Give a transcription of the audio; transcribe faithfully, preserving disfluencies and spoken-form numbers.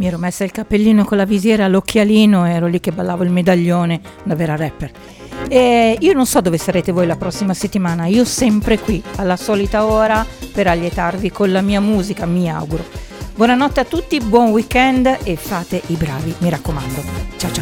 Mi ero messa il cappellino con la visiera, l'occhialino, ero lì che ballavo il medaglione, una vera rapper. E io non so dove sarete voi la prossima settimana, io sempre qui, alla solita ora, per allietarvi con la mia musica, mi auguro. Buonanotte a tutti, buon weekend e fate i bravi, mi raccomando. Ciao ciao.